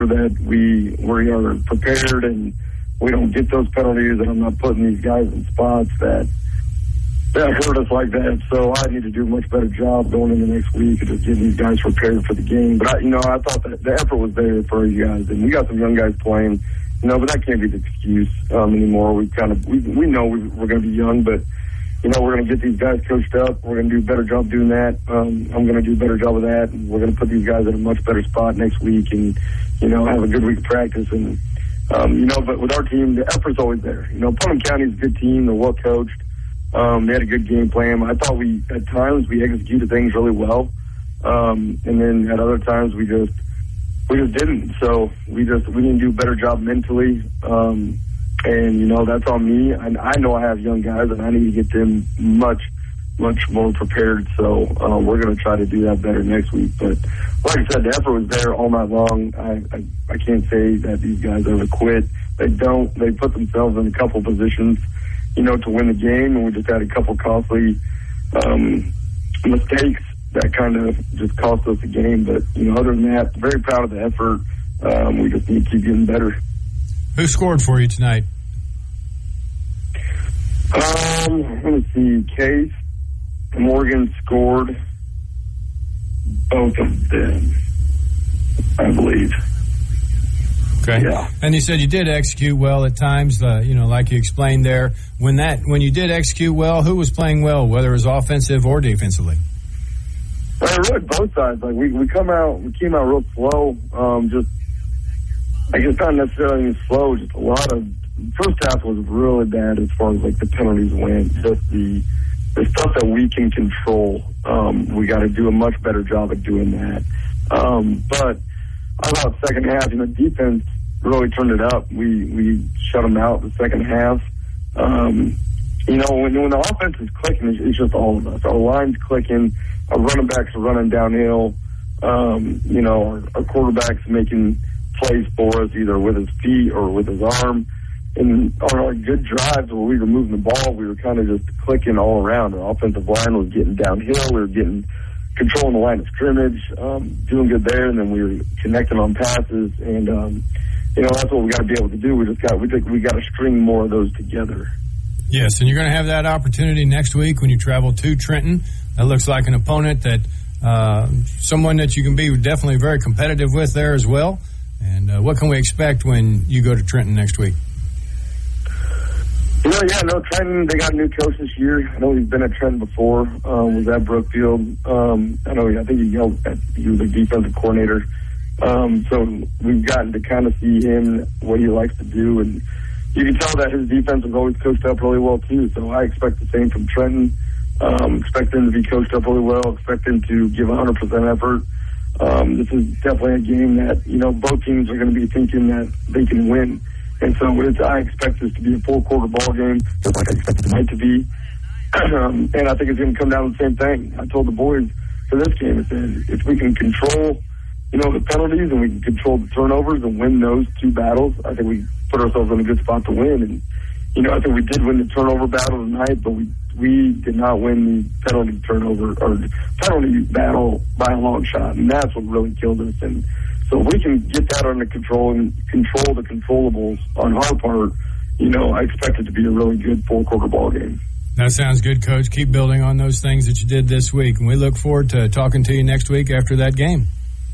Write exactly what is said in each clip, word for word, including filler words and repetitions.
that we we are prepared and we don't get those penalties, and I'm not putting these guys in spots that that hurt us like that. So I need to do a much better job going into next week and just getting these guys prepared for the game. But I, you know, I thought that the effort was there for you guys, and we got some young guys playing. You know, but that can't be the excuse um, anymore. We kind of we we know we, we're going to be young, but you know, we're going to get these guys coached up. We're going to do a better job doing that. Um, I'm going to do a better job of that, and we're going to put these guys in a much better spot next week, and you know, have a good week of practice. And um, you know, but with our team, the effort's always there. You know, Putnam County's a good team. They're well coached. Um, they had a good game plan. I thought we, at times, we executed things really well. Um, and then at other times, we just, we just didn't. So we just, we didn't do a better job mentally. Um, and, you know, that's on me. I, I know I have young guys, and I need to get them much, much more prepared. So uh, we're going to try to do that better next week. But like I said, the effort was there all night long. I, I, I can't say that these guys ever quit. They don't. They put themselves in a couple positions, you know, to win the game, and we just had a couple costly um, mistakes that kind of just cost us the game. But, you know, other than that, very proud of the effort. Um, we just need to keep getting better. Who scored for you tonight? Um, let me see. Case, Morgan scored both of them, I believe. Okay. Yeah. And you said you did execute well at times, uh, you know, like you explained there. When that, when you did execute well, who was playing well, whether it was offensive or defensively? Well, really both sides. Like we, we come out, we came out real slow. Um, just, I guess not necessarily slow. Just a lot of first half was really bad as far as like the penalties went. Just the the stuff that we can control. Um, we got to do a much better job at doing that. Um, but I thought second half, you know, defense really turned it up. We we shut them out the second half. Um, you know, when, when the offense is clicking, it's, it's just all of us. Our line's clicking. Our running backs are running downhill. Um, you know, our, our quarterback's making plays for us, either with his feet or with his arm. And on our good drives where we were moving the ball, we were kind of just clicking all around. Our offensive line was getting downhill. We were getting controlling the line of scrimmage, um, doing good there, and then we were connecting on passes. And um, you know, that's what we got to be able to do. We just got we think we got to string more of those together. Yes, and you're going to have that opportunity next week when you travel to Trenton. That looks like an opponent that uh, someone that you can be definitely very competitive with there as well. And uh, what can we expect when you go to Trenton next week? You know, yeah, no, Trenton, they got a new coach this year. I know he's been at Trenton before, um, was at Brookfield. Um, I know, I think he, helped at, he was a defensive coordinator. Um, so we've gotten to kind of see him, what he likes to do. And you can tell that his defense is always coached up really well, too. So I expect the same from Trenton. Um, expect them to be coached up really well. Expect them to give one hundred percent effort. Um, this is definitely a game that, you know, both teams are going to be thinking that they can win. And so it's, I expect this to be a four-quarter ball game, just like I expect it tonight to be. Um, and I think it's going to come down to the same thing. I told the boys for this game, I said, if we can control, you know, the penalties and we can control the turnovers and win those two battles, I think we put ourselves in a good spot to win. And, you know, I think we did win the turnover battle tonight, but we we did not win the penalty turnover or penalty battle by a long shot. And that's what really killed us. And so if we can get that under control and control the controllables on our part, you know, I expect it to be a really good four-quarter ball game. That sounds good, Coach. Keep building on those things that you did this week. And we look forward to talking to you next week after that game.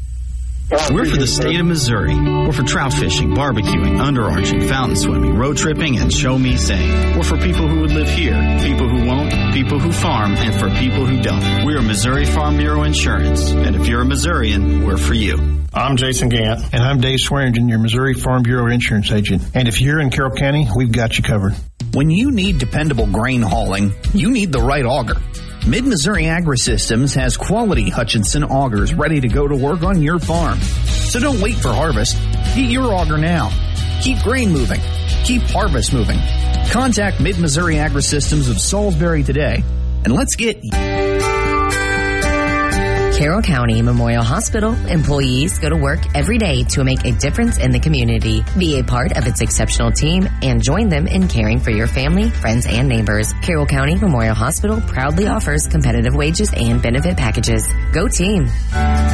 We're for the state of Missouri. We're for trout fishing, barbecuing, underarching, fountain swimming, road tripping, and show me saying. We're for people who would live here, people who won't, people who farm, and for people who don't. We are Missouri Farm Bureau Insurance. And if you're a Missourian, we're for you. I'm Jason Gant. And I'm Dave Swearingen, your Missouri Farm Bureau Insurance Agent. And if you're in Carroll County, we've got you covered. When you need dependable grain hauling, you need the right auger. Mid-Missouri Agri-Systems has quality Hutchinson augers ready to go to work on your farm. So don't wait for harvest. Get your auger now. Keep grain moving. Keep harvest moving. Contact Mid-Missouri Agri-Systems of Salisbury today, and let's get Carroll County Memorial Hospital employees go to work every day to make a difference in the community. Be a part of its exceptional team and join them in caring for your family, friends, and neighbors. Carroll County Memorial Hospital proudly offers competitive wages and benefit packages. Go team!